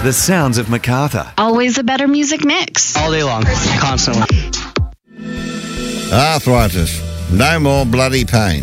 The sounds of Macarthur. Always a better music mix. All day long, constantly. Arthritis. No more bloody pain.